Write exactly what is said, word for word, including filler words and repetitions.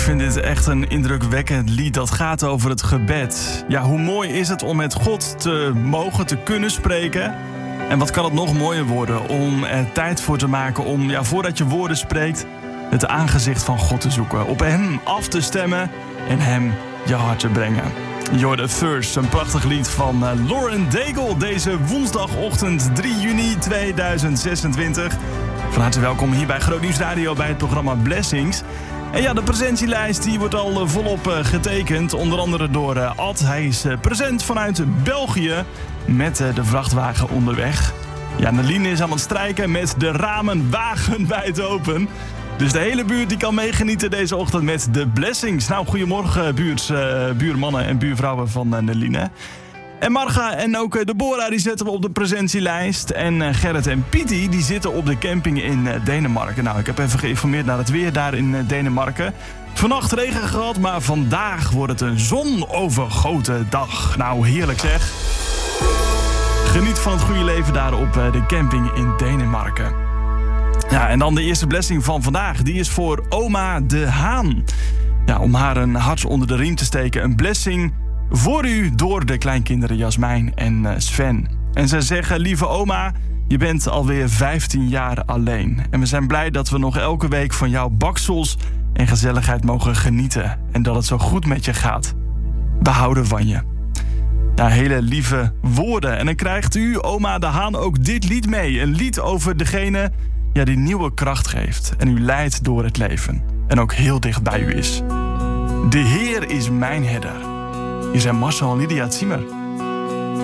vind dit echt een indrukwekkend lied dat gaat over het gebed. Ja, hoe mooi is het om met God te mogen, te kunnen spreken? En wat kan het nog mooier worden om er tijd voor te maken om, ja, voordat je woorden spreekt, het aangezicht van God te zoeken. Op hem af te stemmen en hem je hart te brengen. You're the First, een prachtig lied van uh, Lauren Daigle deze woensdagochtend drie juni tweeduizend zesentwintig. Van harte welkom hier bij Groot Nieuws Radio bij het programma Blessings. En ja, de presentielijst die wordt al uh, volop uh, getekend. Onder andere door uh, Ad. Hij is uh, present vanuit België met uh, de vrachtwagen onderweg. Ja, Neline is aan het strijken met de ramen wagenwijd open. Dus de hele buurt die kan meegenieten deze ochtend met de Blessings. Nou, goedemorgen buurt, uh, buurmannen en buurvrouwen van uh, Neline. En Marga en ook uh, Deborah die zetten we op de presentielijst. En uh, Gerrit en Pietie die zitten op de camping in uh, Denemarken. Nou, ik heb even geïnformeerd naar het weer daar in uh, Denemarken. Vannacht regen gehad, maar vandaag wordt het een zonovergoten dag. Nou, heerlijk zeg. Geniet van het goede leven daar op uh, de camping in Denemarken. Ja, en dan de eerste blessing van vandaag. Die is voor oma De Haan. Ja, om haar een hart onder de riem te steken. Een blessing voor u door de kleinkinderen Jasmijn en uh, Sven. En zij zeggen, lieve oma, je bent alweer vijftien jaar alleen. En we zijn blij dat we nog elke week van jouw baksels en gezelligheid mogen genieten. En dat het zo goed met je gaat. We houden van je. Ja, hele lieve woorden. En dan krijgt u, oma De Haan, ook dit lied mee. Een lied over degene ja, die nieuwe kracht geeft. En u leidt door het leven. En ook heel dicht bij u is. De Heer is mijn herder. Hier zijn Marcel en Lydia Zimmer.